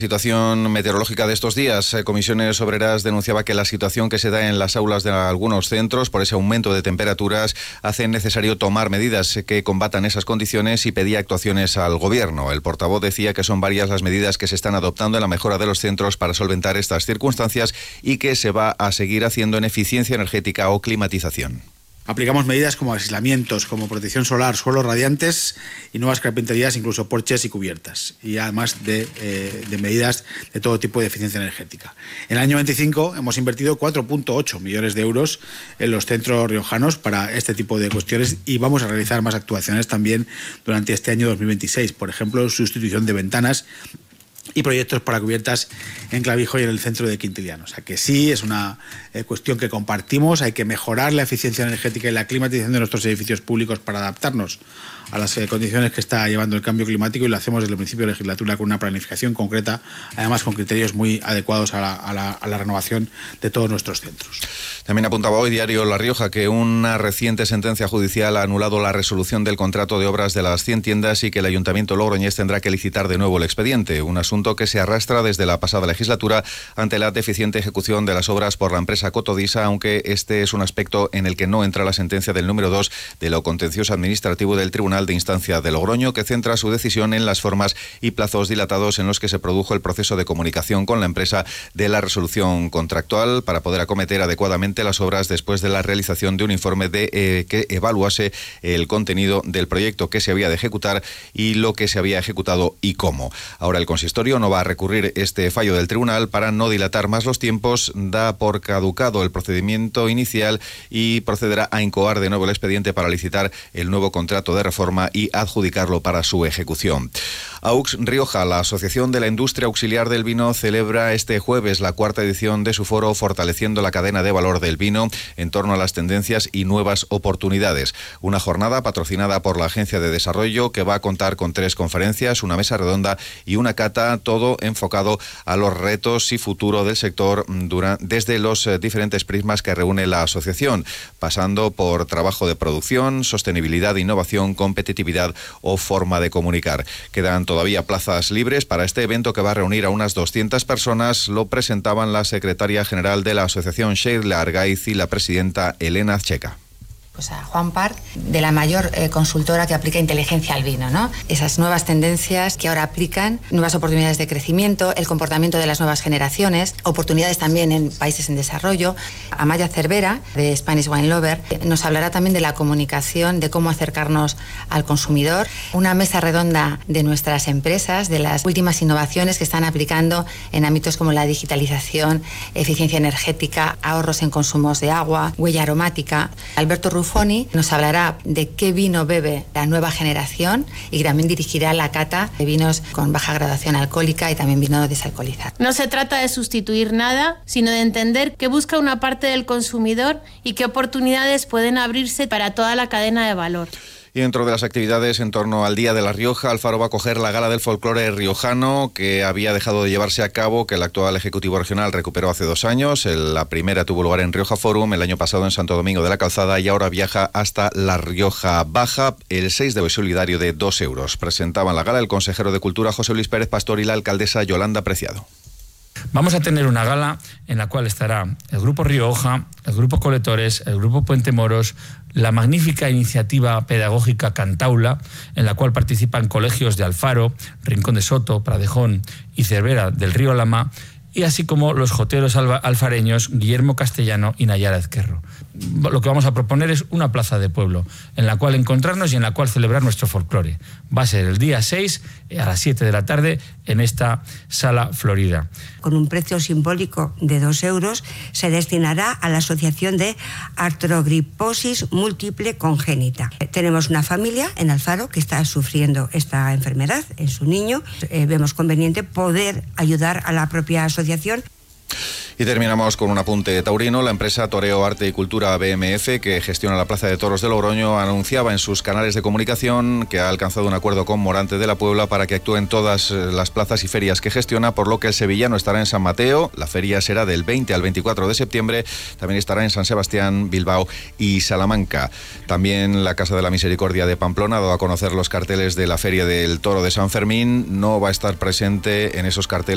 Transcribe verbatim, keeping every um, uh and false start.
Situación meteorológica de estos días. Comisiones Obreras denunciaba que la situación que se da en las aulas de algunos centros por ese aumento de temperaturas hace necesario tomar medidas que combatan esas condiciones y pedía actuaciones al Gobierno. El portavoz decía que son varias las medidas que se están adoptando en la mejora de los centros para solventar estas circunstancias y que se va a seguir haciendo en eficiencia energética o climatización. Aplicamos medidas como aislamientos, como protección solar, suelos radiantes y nuevas carpinterías, incluso porches y cubiertas, y además de, eh, de medidas de todo tipo de eficiencia energética. En el año veinticinco hemos invertido cuatro coma ocho millones de euros en los centros riojanos para este tipo de cuestiones y vamos a realizar más actuaciones también durante este año dos mil veintiséis, por ejemplo, sustitución de ventanas y proyectos para cubiertas en Clavijo y en el centro de Quintiliano. O sea que sí, es una eh, cuestión que compartimos. Hay que mejorar la eficiencia energética y la climatización de nuestros edificios públicos para adaptarnos a las eh, condiciones que está llevando el cambio climático, y lo hacemos desde el principio de legislatura con una planificación concreta, además con criterios muy adecuados a la, a la, a la renovación de todos nuestros centros. También apuntaba hoy Diario La Rioja que una reciente sentencia judicial ha anulado la resolución del contrato de obras de las cien tiendas y que el Ayuntamiento logroñés tendrá que licitar de nuevo el expediente, un asunto que se arrastra desde la pasada legislatura ante la deficiente ejecución de las obras por la empresa Cotodisa, aunque este es un aspecto en el que no entra la sentencia del número dos de lo contencioso administrativo del Tribunal de Instancia de Logroño, que centra su decisión en las formas y plazos dilatados en los que se produjo el proceso de comunicación con la empresa de la resolución contractual para poder acometer adecuadamente las obras después de la realización de un informe de eh, que evaluase el contenido del proyecto que se había de ejecutar y lo que se había ejecutado y cómo. Ahora el consistorio no va a recurrir este fallo del tribunal. Para no dilatar más los tiempos, da por caducado el procedimiento inicial y procederá a incoar de nuevo el expediente para licitar el nuevo contrato de reforma y adjudicarlo para su ejecución. AUX Rioja, la Asociación de la Industria Auxiliar del Vino, celebra este jueves la cuarta edición de su foro Fortaleciendo la cadena de valor del vino en torno a las tendencias y nuevas oportunidades. Una jornada patrocinada por la Agencia de Desarrollo que va a contar con tres conferencias, una mesa redonda y una cata, todo enfocado a los retos y futuro del sector durante, desde los eh, diferentes prismas que reúne la asociación, pasando por trabajo de producción, sostenibilidad, innovación, competitividad o forma de comunicar. Quedan todavía plazas libres para este evento que va a reunir a unas doscientas personas. Lo presentaban la secretaria general de la asociación, Sheila Argaiz, y la presidenta, Elena Checa. Pues a Juan Part, de la mayor eh, consultora que aplica inteligencia al vino, ¿no? Esas nuevas tendencias que ahora aplican, nuevas oportunidades de crecimiento, el comportamiento de las nuevas generaciones, oportunidades también en países en desarrollo. Amaya Cervera, de Spanish Wine Lover, nos hablará también de la comunicación, de cómo acercarnos al consumidor. Una mesa redonda de nuestras empresas, de las últimas innovaciones que están aplicando en ámbitos como la digitalización, eficiencia energética, ahorros en consumos de agua, huella aromática. Alberto Ruffoni nos hablará de qué vino bebe la nueva generación y también dirigirá la cata de vinos con baja graduación alcohólica y también vino desalcoholizado. No se trata de sustituir nada, sino de entender qué busca una parte del consumidor y qué oportunidades pueden abrirse para toda la cadena de valor. Y dentro de las actividades en torno al Día de La Rioja, Alfaro va a acoger la Gala del Folclore Riojano, que había dejado de llevarse a cabo, que el actual Ejecutivo Regional recuperó hace dos años. La primera tuvo lugar en Rioja Forum, el año pasado en Santo Domingo de la Calzada, y ahora viaja hasta La Rioja Baja. El seis de hoy solidario de dos euros. Presentaban la gala el consejero de Cultura José Luis Pérez Pastor y la alcaldesa Yolanda Preciado. Vamos a tener una gala en la cual estará el Grupo Rioja, el Grupo Coletores, el Grupo Puente Moros, la magnífica iniciativa pedagógica Cantaula, en la cual participan colegios de Alfaro, Rincón de Soto, Pradejón y Cervera del Río Lama, y así como los joteros alba, alfareños Guillermo Castellano y Nayara Ezquerro. Lo que vamos a proponer es una plaza de pueblo en la cual encontrarnos y en la cual celebrar nuestro folclore. Va a ser el día seis a las siete de la tarde en esta sala Florida. Con un precio simbólico de dos euros se destinará a la Asociación de Artrogriposis Múltiple Congénita. Tenemos una familia en Alfaro que está sufriendo esta enfermedad en su niño. Eh, vemos conveniente poder ayudar a la propia asociación. Y terminamos con un apunte taurino. La empresa Toreo Arte y Cultura B M F, que gestiona la Plaza de Toros de Logroño, anunciaba en sus canales de comunicación que ha alcanzado un acuerdo con Morante de la Puebla para que actúe en todas las plazas y ferias que gestiona, por lo que el sevillano estará en San Mateo. La feria será del veinte al veinticuatro de septiembre. También estará en San Sebastián, Bilbao y Salamanca. También la Casa de la Misericordia de Pamplona ha dado a conocer los carteles de la Feria del Toro de San Fermín. No va a estar presente en esos carteles